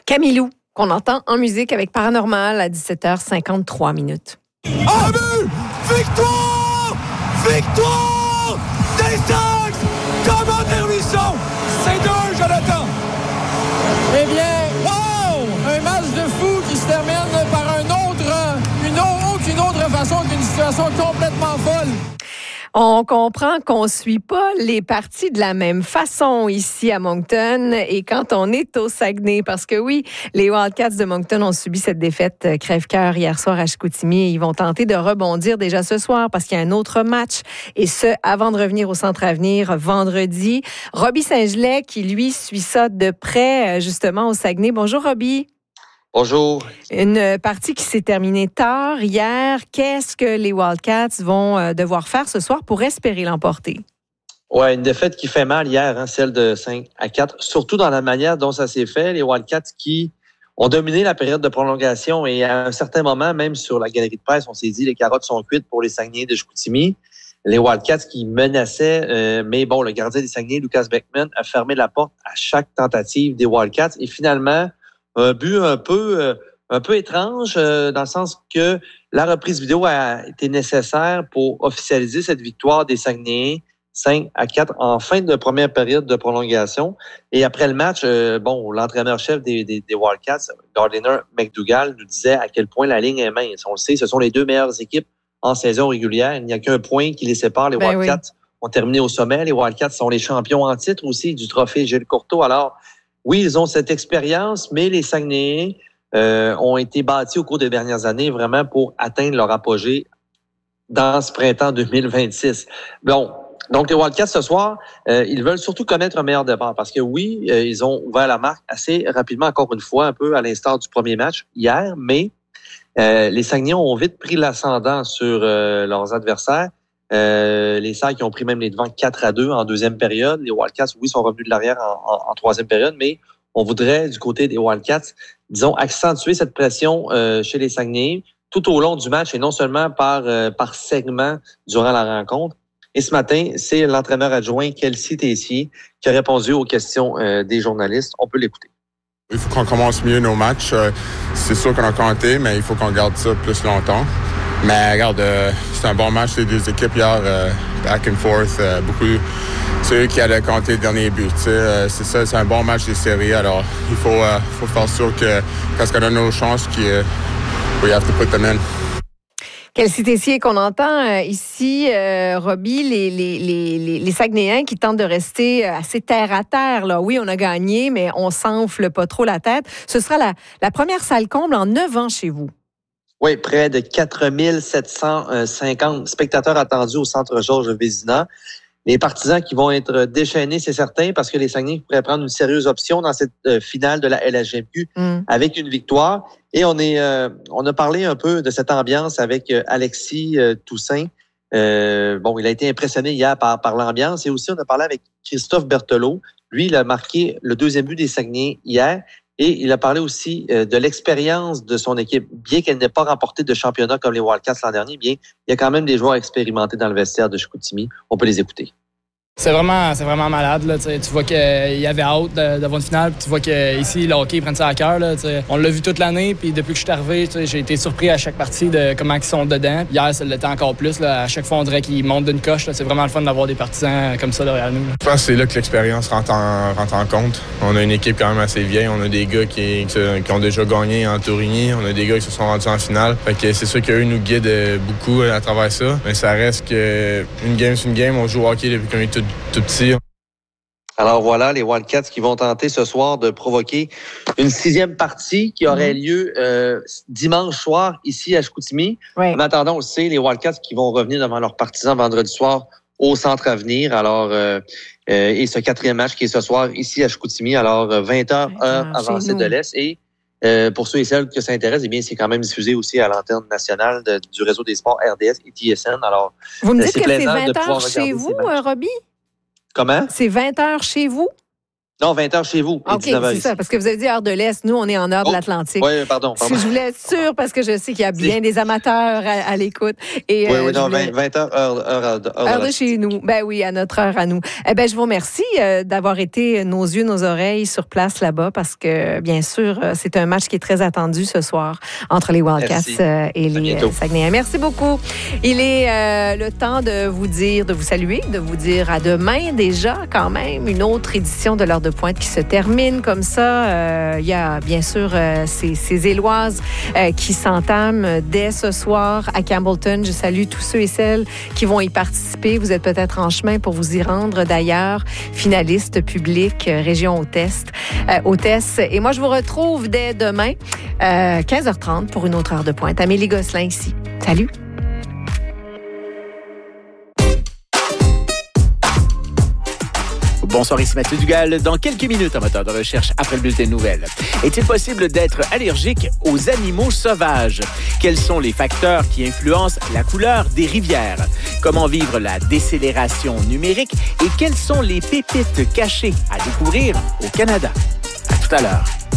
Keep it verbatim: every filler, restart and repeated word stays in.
Camilou, qu'on entend en musique avec Paranormal à dix-sept heures cinquante-trois minutes. Ah, but! Victoire! Victoire! Des Saints! Comment dire lui ça? C'est deux, Jonathan! Eh bien, wow! Un match de fou qui se termine par un autre, une autre, une autre façon qu'une situation complètement folle. On comprend qu'on ne suit pas les parties de la même façon ici à Moncton et quand on est au Saguenay. Parce que oui, les Wildcats de Moncton ont subi cette défaite crève-cœur hier soir à Chicoutimi et ils vont tenter de rebondir déjà ce soir parce qu'il y a un autre match. Et ce, avant de revenir au Centre Avenir vendredi. Robbie Saint-Gelais qui, lui, suit ça de près justement au Saguenay. Bonjour, Robbie. Bonjour. Une partie qui s'est terminée tard hier. Qu'est-ce que les Wildcats vont devoir faire ce soir pour espérer l'emporter? Ouais, une défaite qui fait mal hier, hein, celle de cinq à quatre, surtout dans la manière dont ça s'est fait. Les Wildcats qui ont dominé la période de prolongation et à un certain moment, même sur la galerie de presse, on s'est dit les carottes sont cuites pour les Saguenayens de Chicoutimi. Les Wildcats qui menaçaient, euh, mais bon, le gardien des Saguenay, Lucas Beckman, a fermé la porte à chaque tentative des Wildcats et finalement, un but un peu euh, un peu étrange euh, dans le sens que la reprise vidéo a été nécessaire pour officialiser cette victoire des Saguenayens cinq à quatre en fin de première période de prolongation. Et après le match, euh, bon, l'entraîneur-chef des, des, des Wildcats, Gardiner McDougall, nous disait à quel point la ligne est mince. On le sait, ce sont les deux meilleures équipes en saison régulière. Il n'y a qu'un point qui les sépare. Les ben Wildcats oui. ont terminé au sommet. Les Wildcats sont les champions en titre aussi du trophée Gilles Courteau. Alors, oui, ils ont cette expérience, mais les Saguenayens euh, ont été bâtis au cours des dernières années vraiment pour atteindre leur apogée dans ce printemps deux mille vingt-six. Bon, donc les Wildcats ce soir, euh, ils veulent surtout connaître un meilleur départ parce que oui, euh, ils ont ouvert la marque assez rapidement, encore une fois, un peu à l'instar du premier match hier, mais euh, les Saguenayens ont vite pris l'ascendant sur euh, leurs adversaires. Euh, les Sags qui ont pris même les devants quatre à deux en deuxième période. Les Wildcats, oui, sont revenus de l'arrière en, en, en troisième période, mais on voudrait, du côté des Wildcats, disons, accentuer cette pression euh, chez les Saguenayens tout au long du match et non seulement par, euh, par segment durant la rencontre. Et ce matin, c'est l'entraîneur adjoint Kelsey Tessier qui a répondu aux questions euh, des journalistes. On peut l'écouter. Il faut qu'on commence mieux nos matchs. C'est sûr qu'on a compté, mais il faut qu'on garde ça plus longtemps. Mais regarde, euh, c'est un bon match des deux équipes hier, euh, back and forth, euh, beaucoup. C'est eux qui allaient compter le dernier but. Euh, c'est ça, c'est un bon match des séries. Alors, il faut, euh, faut faire sûr que quand on a nos chances, qu'il, euh, we have to put them in. Kelsey Tessier qu'on entend euh, ici, euh, Robbie, les, les, les, les Saguenayens qui tentent de rester assez terre à terre. Là. Oui, on a gagné, mais on s'enfle pas trop la tête. Ce sera la, la première salle comble en neuf ans chez vous. Oui, près de quatre mille sept cent cinquante spectateurs attendus au centre Georges Vézina. Les partisans qui vont être déchaînés, c'est certain, parce que les Saguenayens pourraient prendre une sérieuse option dans cette euh, finale de la L H G M Q mm. avec une victoire. Et on est, euh, on a parlé un peu de cette ambiance avec euh, Alexis euh, Toussaint. Euh, bon, il a été impressionné hier par, par l'ambiance. Et aussi, on a parlé avec Christophe Berthelot. Lui, il a marqué le deuxième but des Saguenayens hier. Et il a parlé aussi euh, de l'expérience de son équipe. Bien qu'elle n'ait pas remporté de championnat comme les Wildcats l'an dernier, bien, il y a quand même des joueurs expérimentés dans le vestiaire de Chicoutimi. On peut les écouter. C'est vraiment, c'est vraiment malade. Là, tu vois qu'il y avait hâte d'avoir une finale. Tu vois qu'ici, le hockey, ils prennent ça à cœur. Là, on l'a vu toute l'année. Puis depuis que je suis arrivé, j'ai été surpris à chaque partie de comment ils sont dedans. Hier, ça l'était encore plus. Là. À chaque fois, on dirait qu'ils montent d'une coche. Là. C'est vraiment le fun d'avoir des partisans comme ça derrière nous. Là. Je pense que c'est là que l'expérience rentre en, rentre en compte. On a une équipe quand même assez vieille. On a des gars qui, qui ont déjà gagné en Tourigny. On a des gars qui se sont rendus en finale. Fait que c'est sûr qu'eux nous guident beaucoup à travers ça. Mais ça reste qu'une game, c'est une game. On joue au hockey depuis qu'on est tout, tout petit. Alors voilà, les Wildcats qui vont tenter ce soir de provoquer une sixième partie qui aurait lieu euh, dimanche soir ici à Chicoutimi. Oui. En attendant, on le sait, les Wildcats qui vont revenir devant leurs partisans vendredi soir au Centre Avenir. Alors, euh, euh, et ce quatrième match qui est ce soir ici à Chicoutimi. Alors, vingt heures, heure avancée de l'Est. Et euh, pour ceux et celles que ça intéresse, eh bien, c'est quand même diffusé aussi à l'antenne nationale de, du réseau des sports R D S et T S N. Alors, vous me dites que c'est vingt heures chez vous, Robbie? Comment? C'est vingt heures chez vous? Non, vingt heures chez vous. Et OK, dix-neuf heures c'est ici. ça, parce que vous avez dit heure de l'Est. Nous, on est en heure Oh, de l'Atlantique. Oui, pardon. pardon. Je voulais être sûre parce que je sais qu'il y a bien des amateurs à, à l'écoute. Et, oui, euh, oui, non, voulais... vingt heures, heure, heure, heure, heure, heure de chez nous. Ben oui, à notre heure à nous. Eh ben, je vous remercie euh, d'avoir été nos yeux, nos oreilles sur place là-bas parce que, bien sûr, euh, c'est un match qui est très attendu ce soir entre les Wildcats euh, et les euh, Saguenayens. Merci beaucoup. Il est euh, le temps de vous dire, de vous saluer, de vous dire à demain déjà quand même. Une autre édition de l'heure de pointe qui se termine comme ça. Euh, il y a bien sûr euh, ces, ces Éloises euh, qui s'entament dès ce soir à Campbellton. Je salue tous ceux et celles qui vont y participer. Vous êtes peut-être en chemin pour vous y rendre d'ailleurs. Finaliste public, euh, région hôtesse. Euh, hôtesse. Et moi, je vous retrouve dès demain, euh, quinze heures trente pour une autre heure de pointe. Amélie Gosselin ici. Salut! Bonsoir, ici Mathieu Dugal. Dans quelques minutes, un moteur de recherche après le bulletin de nouvelles. Est-il possible d'être allergique aux animaux sauvages? Quels sont les facteurs qui influencent la couleur des rivières? Comment vivre la décélération numérique? Et quelles sont les pépites cachées à découvrir au Canada? À tout à l'heure.